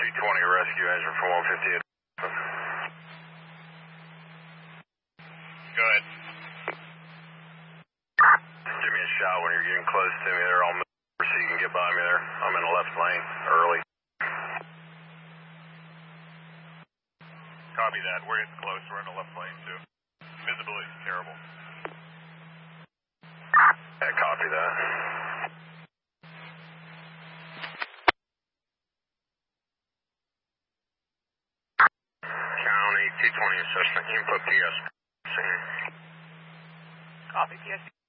rescue engine from 158. Go ahead. Give me a shot when you're getting close to me there. I'll move so you can get by me there. I'm in the left lane early. Copy that. We're getting close. We're in the left lane too. Visibility is terrible. Yeah, copy that. County 220 assessment input PS. Copy, PS.